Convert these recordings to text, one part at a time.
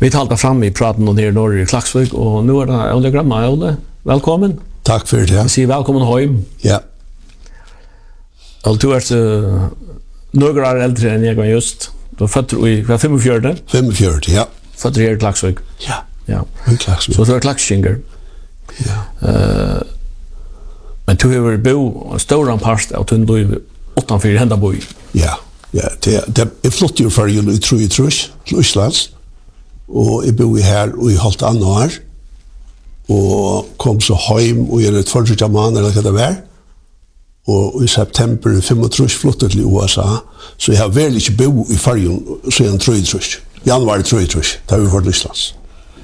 Vi talte fram I praten och ner norr I Klaksvik och nu det Olle Gramma. Olle, välkommen. Tack för det. Jag säger välkommen hem. Ja. Och du är några år äldre än jag var just. Du född I 45. 45, ja. Född I Klaksvik. Ja. Ja. I Klaksvik. Så du är klaksvinger. Ja. Men du har bo stora part av tunn liv utanför Händabo. Ja. Ja, det är flott ju för ju tror till Islands. Och jag bor här och I hållt annat år. Och kom så hem och gjorde ett första månad eller vad det var. Och I september 35 flyttade till USA. Så jag har väl inte bo I Färjön sedan 33. Januari 33. Det har vi varit Islands.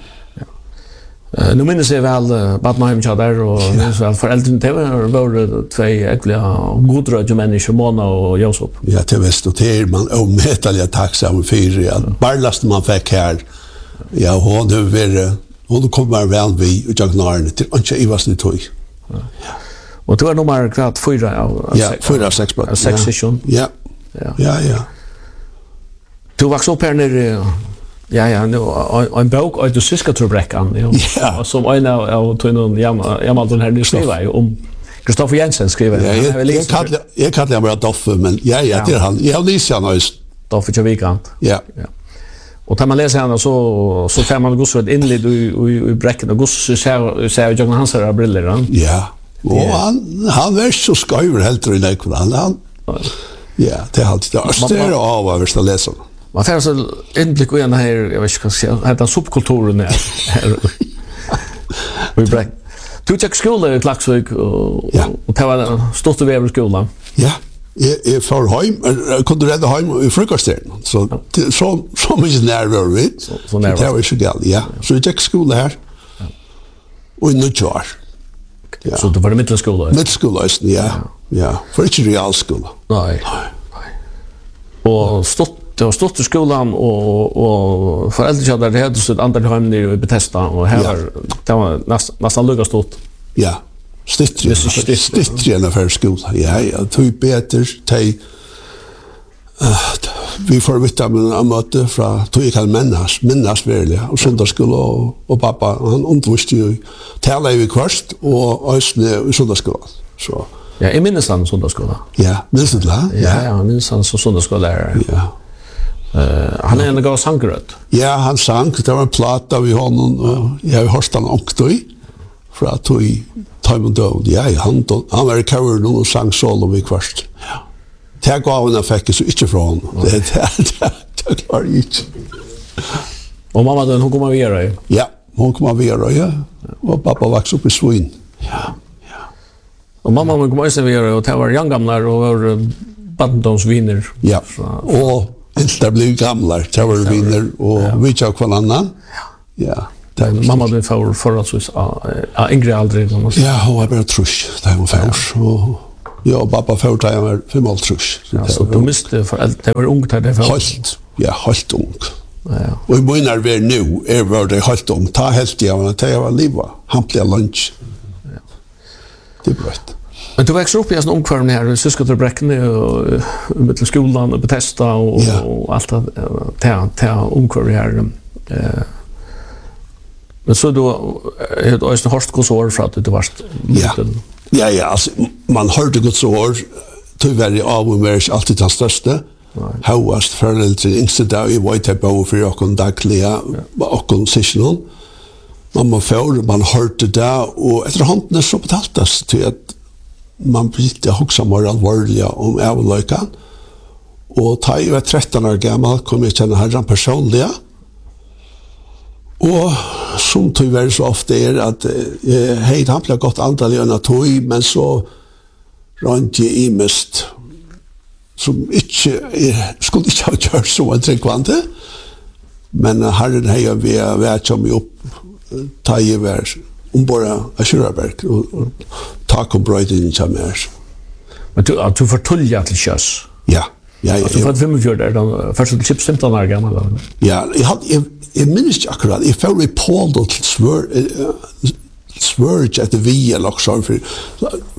Nu minns jag väl Badnheim där och minns väl föräldrarna det var två äckliga godröda människor Mona och Josef. Ja, till väst och till man omätliga tacksam för att barlast man fick här. Ja, hon kommer väl vi och jag när till inte I var det tog. Och det var nummer klart 4 ja, 4-6 på 6 session. Ja. Ja. Du växte upp här nere Ja, nu en bok och du syska tror bräckan. Ja. Som en av tunnan Jamal här nu skriver om Kristoffer Jensen skriver. Ja, jag kallar han bara Doffe men ja, det är han. Jag läser han just. Doffe Chavikant. Ja. Och när man läser han så får man gå så ett inled I bräcken och gå så ser jag hans här briller. Ja. Och han är så skriver helt I lektionen. Ja, det är alltid det. Det är av att vi läser. Man får så inblick I den här, jag vet inte vad jag ska säga, subkulturen här. Du gick skola I Klaksvik och det var stort över skolan. Ja, jag får hem, jag kunde rädda hem I frukosten. Så mycket närvaro vid. Så det var så galt, ja. Så jag gick skola här. Och I nödjar. Så det var det mittelskola? Mittelskola, ja. För inte realskola. Nej. Och det var stort I skolan och föräldrar där det hade så ett antal hem nere I Bethesda och här det var nästan lugga stort. Ja. Stittren för skolan. Ja, typ bättre vi får vita med en möte från jag kan minnas väl och söndagsskola och pappa han undervisade ju talade ju kvart och ösne I söndagsskolan. Så ja, I minns han söndagsskola. Ja, minns det la? Ja, minns han som söndagsskollärare. Ja. Han en gav sangrött. Ja, han sang, det var en platta vi honom och jag har hört han också I för att tog time and down. Ja, han var I cover och sang solo vi kvart. Ja. Det gav han fick så inte från honom. Det klarar inte. Och mamma den hon kommer vidare I? Ja, hon kommer vidare, ja. Och pappa växte upp I Svin. Ja. Och mamma hon kommer också vidare och det var gamla och var baddomsviner. Ja, och inte blev gamla, det var viner och vi tog kvar annan. Ja. Mamma blev för att yngre aldrig. Ja, hon var bara trusch, det var färs. Och jag och pappa för att jag var 5 trusch. Så du miste för det var ungt här det för. Helt ung. Ja. Och I menar vi nu var det helt ung. Ta helt jag att jag var liva. Hampliga lunch. Ja. Det är bra. Men du växte upp I en omkvarm här, Syskotrebräcken och mitt skolan och Bethesda och allt det omkvarm här. Men så då är det också hörst Guds år för att du varst. Ja, alltså man hörde Guds år tyvärr av och mer alltid den största. Hauast föräldrar yngste dag I White Bow för och dagliga och sessionen. Man hörde det och efter handen så betaltas till att man blir också mer allvarliga om avlökan. Och ta I var 13 år gammal kom jag känna herran personliga. Och som tyvärr så ofta att hej, han blev gott antal öna tog, men så rönt jag I mest som skulle inte ha gjort så en tryggvante. Men herren hej vi vet som vi upp ta I var ombora Asuraberg och ta kom bröjden som Men du förtulja till körs? Ja. Du var 45 där, först till chips 15 år gammal. Ja, jag minns inte akkurat. Jag får I Paul då till svörg att vi eller också för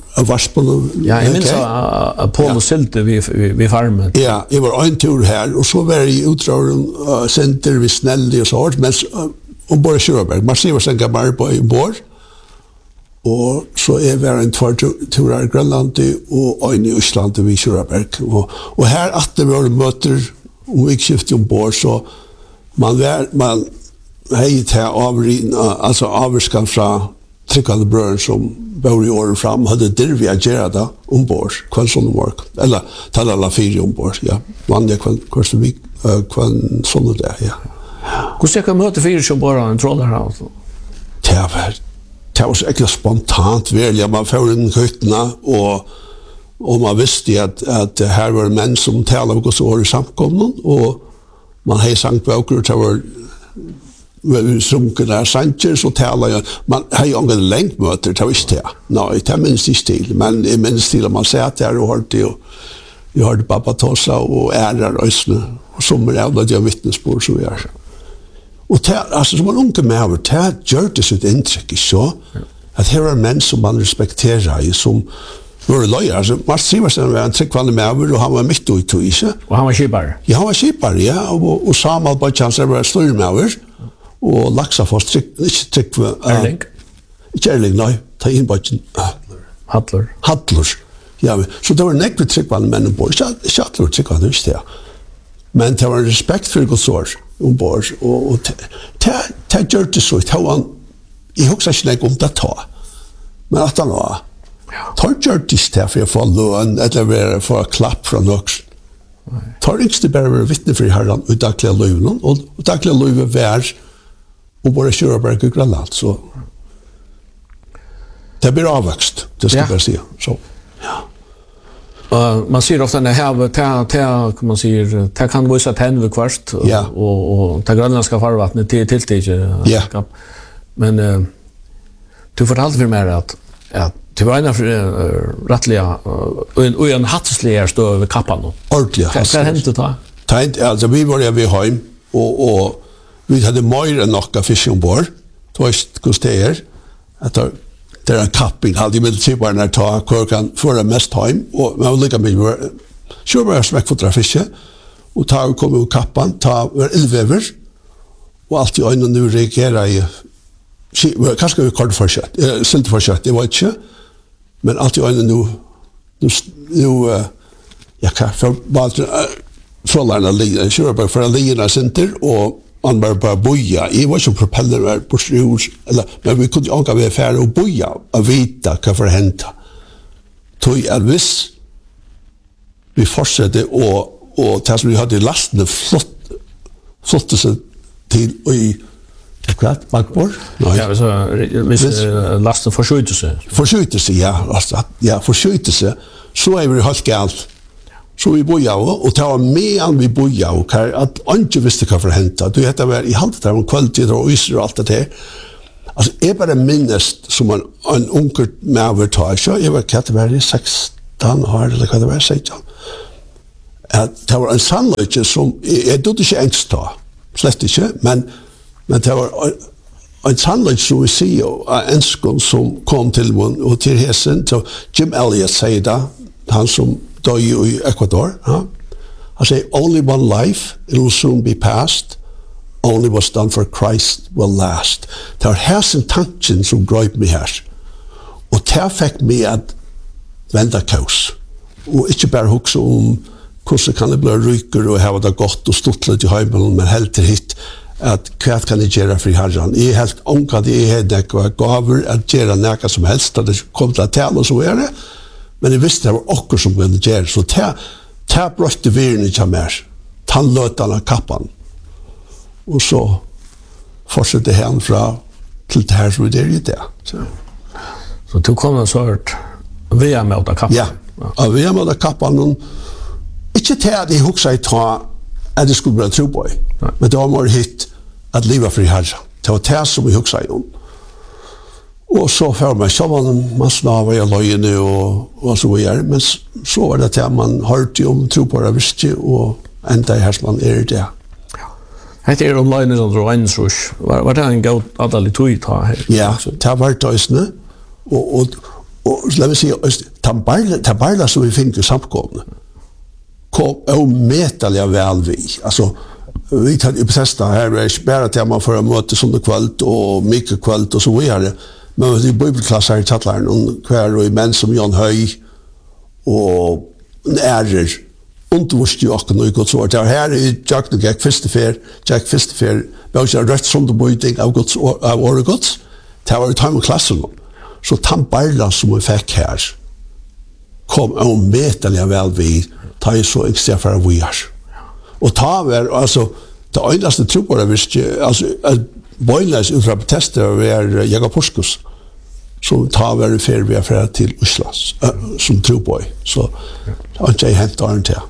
varspen. Ja, jag minns att Paul och Sylte vid farmen. Ja, jag var en tur här och så var jag i utdragen center vid Snälli och så hårt, men ombord i Kjuraberg. Man ser vad sen kan bara på ombord. Och så är vi en två turer i Grönland och en i Island vid Kjuraberg. Och här att det var möter om vikskiftet ombord så man hej till alltså avskan från tryckande bröder som bor i året fram hade dirvi att göra det ombord kvann sån morg eller tala alla fyra ombord ja vanliga kvann sån där ja. Hur ska jag möta fyra som bara en trollare det var så äckligt spontant välja man får in hytterna och man visste att här var män som talade och så var i samkomnen och man hade sangböcker och det var sunken där sanger så talade jag man har ju ingen längt möter det visste jag nej det minns inte till men det minns till att man säger att där och hörde och jag hörde pappa tossa och ärar rösne och som är det jag vittnesbörd så är och det alltså som man unge med över det gör det så ett intryck så att här är män som man respekterar som var löjer alltså Mats Siversen var en tryckvande med över och han var mitt i tuise och han var skipare ja han var skipare ja och Samuel Bachans var stor med över och Laxafoss tryck för Erling nej ta in Bachan Hattler ja så det var nekve tryckvande män på Hattler tryckvande just det men det var en respekt för Guds ord ombord och det gör det så att han i huxar inte om det ta men att han var tar gör det där för att få lön eller för att klapp från högst tar inte bara vittne för Herren och dagliga löven och dagliga löven vär och bara köra bara i Grönland så det blir avväxt det ska jag säga så man ser ofta när här kan man säger det kan visa tänd vid kvart och ta grönländska farvattnet till ja men du fortalte för mig att det var en rättliga och en hatsliga stå över kappan ordentligt vad hände då alltså vi var vid hem och vi hade mer än några fisk ombord då är att det är en kapping hade ju med typ när ta korkan för det mest hem och man lika med kör bara smäck för trafiken och ta kommer och kappan ta elvever och allt i ögonen nu reagerar i kanske vi kort för kött sylt för kött det var inte men allt i ögonen nu jag kan för bara förlarna ligger kör bara för ligga center och man bara boja i var som propeller på sjus eller men vi kunde också vara färd och boja och vita vad för hänt tog Elvis vi fortsatte och tills vi hade lasten flott så till i kvart bakbord ja så lasten förskötte sig ja förskötte sig så är vi helt galt så vi boja och ta med vi boja och att inte visste vad för hänt du heter väl i halt där om kvalitet och isor och allt det där alltså är bara minst som en onkel med övertag så jag var katt var 16 år eller vad det var 16 att det var en sannolikt som jag trodde inte ens ta slett inte men det var en sannolikt som vi ser en skån som kom till och till hästen så Jim Elliot säger det han som då i Ecuador I say only one life it will soon be past only what's done for Christ will last det var häsen tanken som gröp mig här och det fick mig att vända kaos och inte bara huxa hur kan det bli ryker och ha det gott och stuttligt i hemmen men helt hit att vad kan det göra för Herren är helt ångad det är det gaver att göra näka som helst att det kommer till att tala så är det men det visste det var också som kunde göra så ta brötte viren i mer tandlötarna kappan och så fortsätter han från till det här så det är ju det så du kommer så hört via med att kappan ja via med att kappan och inte till att det huxa i ta att det skulle bli tro på men det var mer hit att leva för Herren det var det som vi huxa i om och så för mig så var man snavar jag löjene och så vidare men så var det att man hörde om tro på det visste och ända i härsman är det det är online och Rheinsrush var det en god adelig tog här ja det var det ösne och Och låt mig säga, tabarla som vi fick i samkomna kom omätliga väl vi. Alltså, vi tar i Bethesda här är bara till man får möta sådana kvalt och mycket kvalt och så vidare. Men det är bibelklassar i Tattlaren och kvar och män som Jan Höj och ärer undervurst ju också något så där här är Jack the Jack Fistefair bara rätt som det borde av Guds av Oregots det var ett time klassen så tamparla som vi fick här kom om metaliga väl vi tar så extra för vi är och ta var alltså det endaste trupper visst alltså boilers ur från tester var Jakob Puskus som tar var för vi är för till Uslas som trupper så har inte hänt där inte